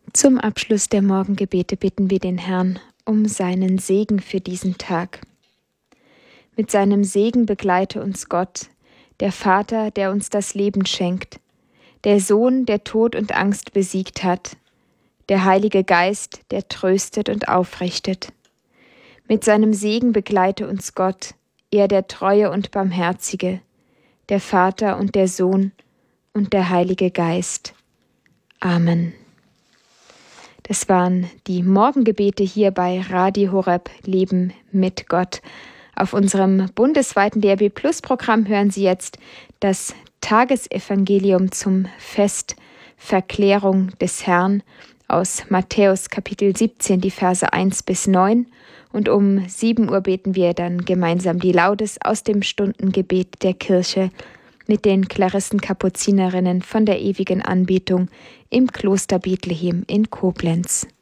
Zum Abschluss der Morgengebete bitten wir den Herrn um seinen Segen für diesen Tag. Mit seinem Segen begleite uns Gott, der Vater, der uns das Leben schenkt, der Sohn, der Tod und Angst besiegt hat, der Heilige Geist, der tröstet und aufrichtet. Mit seinem Segen begleite uns Gott, er der Treue und Barmherzige, der Vater und der Sohn und der Heilige Geist. Amen. Das waren die Morgengebete hier bei Radio Horeb Leben mit Gott. Auf unserem bundesweiten DRB Plus Programm hören Sie jetzt das Tagesevangelium zum Fest Verklärung des Herrn aus Matthäus Kapitel 17, die Verse 1 bis 9. Und um 7 Uhr beten wir dann gemeinsam die Laudes aus dem Stundengebet der Kirche mit den Klarissen-Kapuzinerinnen von der ewigen Anbetung im Kloster Bethlehem in Koblenz.